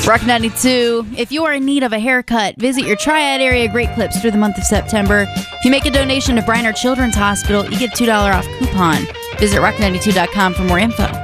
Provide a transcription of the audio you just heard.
Rock 92. If you are in need of a haircut, visit your Triad area Great Clips through the month of September. If you make a donation to Briner Children's Hospital, you get a $2 off coupon. Visit rock92.com for more info.